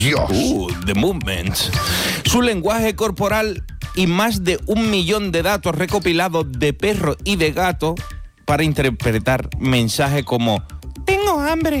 Dios. The Movement. Su lenguaje corporal y más de 1 millón de datos recopilados de perro y de gato para interpretar mensajes como: tengo hambre,